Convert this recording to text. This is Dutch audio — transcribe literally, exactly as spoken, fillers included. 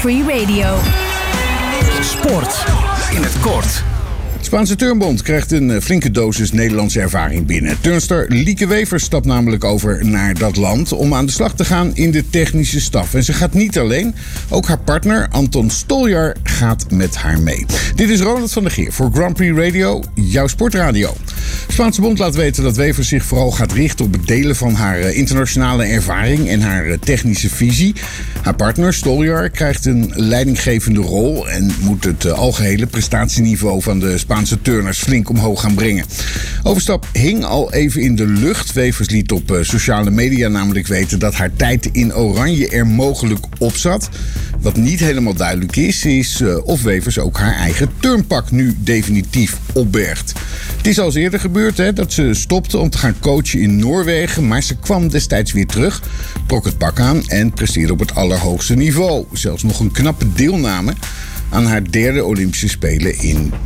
Free Radio. Sport in het kort. Spaanse Turnbond krijgt een flinke dosis Nederlandse ervaring binnen. Turnster Lieke Wevers stapt namelijk over naar dat land om aan de slag te gaan in de technische staf. En ze gaat niet alleen, ook haar partner Anton Stoljar gaat met haar mee. Dit is Ronald van der Geer voor Grand Prix Radio, jouw sportradio. Spaanse Bond laat weten dat Wevers zich vooral gaat richten op het delen van haar internationale ervaring en haar technische visie. Haar partner Stoljar krijgt een leidinggevende rol en moet het algehele prestatieniveau van de Spaanse turners flink omhoog gaan brengen. Overstap hing al even in de lucht. Wevers liet op sociale media namelijk weten dat haar tijd in oranje er mogelijk op zat. Wat niet helemaal duidelijk is, is uh, of Wevers ook haar eigen turnpak nu definitief opbergt. Het is al eens eerder gebeurd hè, dat ze stopte om te gaan coachen in Noorwegen, maar ze kwam destijds weer terug, trok het pak aan en presteerde op het allerhoogste niveau. Zelfs nog een knappe deelname aan haar derde Olympische Spelen in